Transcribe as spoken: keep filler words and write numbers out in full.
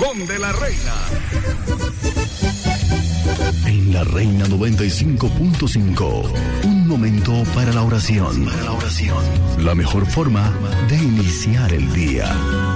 Rincón de la Reina. En La Reina noventa y cinco punto cinco, un momento para la oración. Para la oración. La mejor forma de iniciar el día.